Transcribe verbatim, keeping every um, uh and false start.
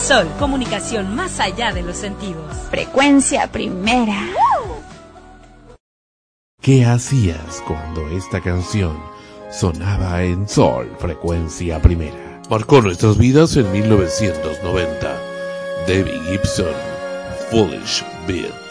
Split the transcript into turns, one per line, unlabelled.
Sol, comunicación más allá de los sentidos.
Frecuencia primera.
¿Qué hacías cuando esta canción sonaba en Sol, frecuencia primera? Marcó nuestras vidas en mil novecientos noventa. Debbie Gibson, Foolish Beat.